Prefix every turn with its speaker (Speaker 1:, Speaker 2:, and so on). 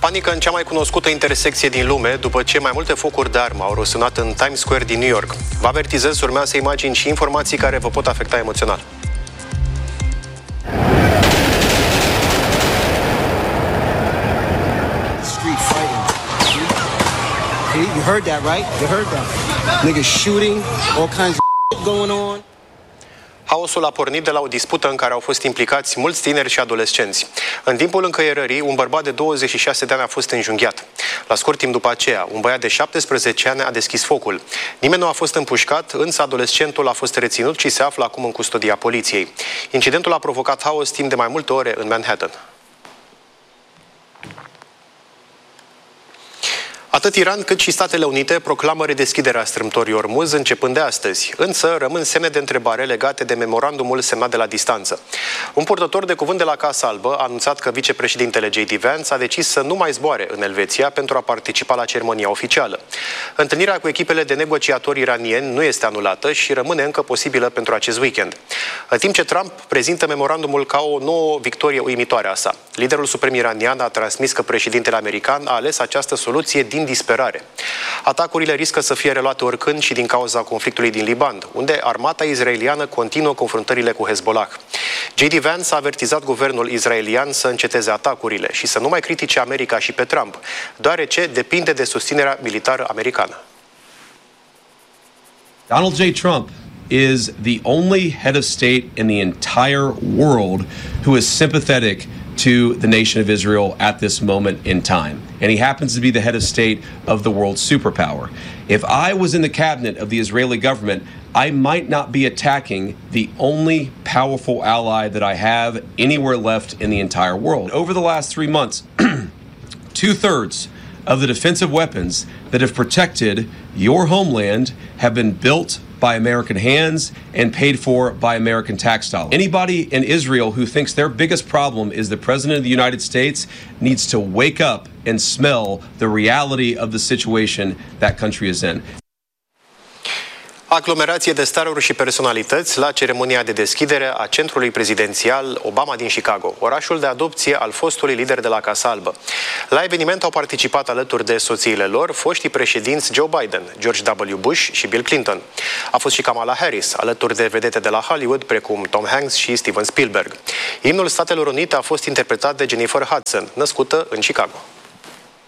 Speaker 1: Panică în cea mai cunoscută intersecție din lume, după ce mai multe focuri de armă au răsunat în Times Square din New York. Vă avertizez, urmează imagini și informații care vă pot afecta emoțional.
Speaker 2: Street fighting. You heard that, right? You heard that. Niggas shooting, all kinds of going on.
Speaker 1: Haosul a pornit de la o dispută în care au fost implicați mulți tineri și adolescenți. În timpul încăierării, un bărbat de 26 de ani a fost înjunghiat. La scurt timp după aceea, un băiat de 17 ani a deschis focul. Nimeni nu a fost împușcat, însă adolescentul a fost reținut și se află acum în custodia poliției. Incidentul a provocat haos timp de mai multe ore în Manhattan. Atât Iran cât și Statele Unite proclamă redeschiderea strâmtorii Ormuz începând de astăzi, însă rămân semne de întrebare legate de memorandumul semnat de la distanță. Un purtător de cuvânt de la Casa Albă a anunțat că vicepreședintele J.D. Vance a decis să nu mai zboare în Elveția pentru a participa la ceremonia oficială. Întâlnirea cu echipele de negociatori iranieni nu este anulată și rămâne încă posibilă pentru acest weekend. În timp ce Trump prezintă memorandumul ca o nouă victorie uimitoare a sa, liderul suprem iranian a transmis că președintele american a ales această soluție din disperare. Atacurile riscă să fie reluate oricând și din cauza conflictului din Liban, unde armata izraeliană continuă confruntările cu Hezbollah. J.D. Vance a avertizat guvernul izraelian să înceteze atacurile și să nu mai critique America și pe Trump, deoarece depinde de susținerea militară americană.
Speaker 3: Donald J. Trump is the only head of state in the entire world who is sympathetic to the nation of Israel at this moment in time. And he happens to be the head of state of the world superpower. If I was in the cabinet of the Israeli government, I might not be attacking the only powerful ally that I have anywhere left in the entire world. Over the last 3 months, 2/3 of the defensive weapons that have protected your homeland have been built by American hands and paid for by American tax dollars. Anybody in Israel who thinks their biggest problem is the President of the United States needs to wake up and smell the reality of the situation that country is in.
Speaker 1: Aglomerație de staruri și personalități la ceremonia de deschidere a centrului prezidențial Obama din Chicago, orașul de adopție al fostului lider de la Casa Albă. La eveniment au participat alături de soțiile lor foștii președinți Joe Biden, George W. Bush și Bill Clinton. A fost și Kamala Harris, alături de vedete de la Hollywood, precum Tom Hanks și Steven Spielberg. Imnul Statelor Unite a fost interpretat de Jennifer Hudson, născută în Chicago.